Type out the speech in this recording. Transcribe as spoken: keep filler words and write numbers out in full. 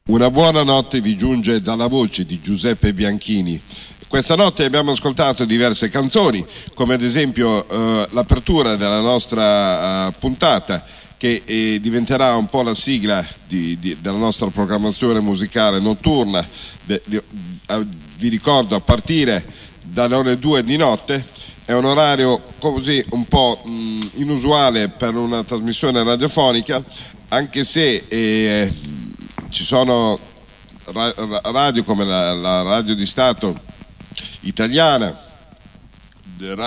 Una buona notte vi giunge dalla voce di Giuseppe Bianchini. Questa notte abbiamo ascoltato diverse canzoni, come ad esempio eh, l'apertura della nostra eh, puntata, che eh, diventerà un po' la sigla di, di, della nostra programmazione musicale notturna. De, di, eh, vi ricordo, a partire dalle ore due di notte, è un orario così un po' mh, inusuale per una trasmissione radiofonica, anche se eh, ci sono ra- radio come la, la Radio di Stato italiana,